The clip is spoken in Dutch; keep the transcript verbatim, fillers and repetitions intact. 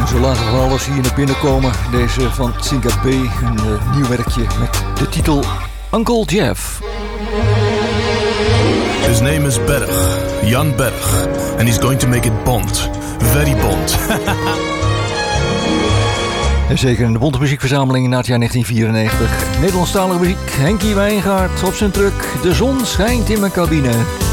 Zo laten we alles hier naar binnen komen. Deze van Syncope, een uh, nieuw werkje met de titel Uncle Jeff. His name is Berg, Jan Berg, and he's going to make it Bond. Very Bond. En zeker in de bonte muziekverzameling na het jaar negentien vierennegentig. Nederlandstalige muziek, Henkie Wijngaard op zijn truck. De zon schijnt in mijn cabine.